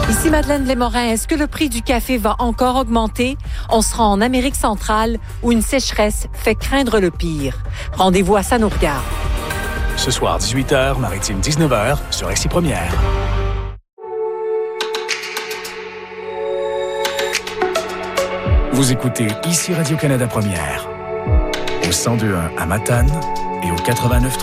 Ici Madeleine Lémorin, est-ce que le prix du café va encore augmenter? On sera en Amérique centrale où une sécheresse fait craindre le pire. Rendez-vous à Ça nous regarde. Ce soir, 18h, Maritime 19h, sur RCI Première. Vous écoutez ici Radio-Canada Première, au 102.1 à Matane et au 89.3